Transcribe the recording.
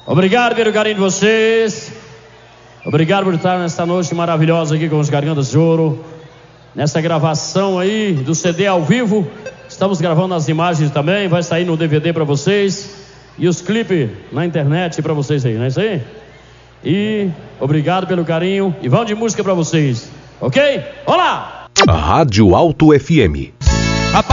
Obrigado pelo carinho de vocês. Obrigado por estar nesta noite maravilhosa aqui com os Gargantas de Ouro. Nessa gravação aí do CD ao vivo. Estamos gravando as imagens também. Vai sair no DVD para vocês. E os clipes na internet para vocês aí, não é isso aí? E obrigado pelo carinho. E vamos de música para vocês. Ok? Olá! Rádio Alto FM